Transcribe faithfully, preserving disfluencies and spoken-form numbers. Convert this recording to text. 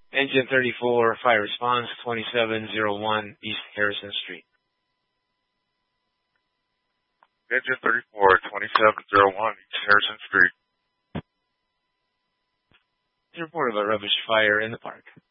Engine thirty-four, fire response, twenty-seven oh one East Harrison Street. Engine thirty-four, twenty-seven oh one East Harrison Street. Report of a rubbish fire in the park.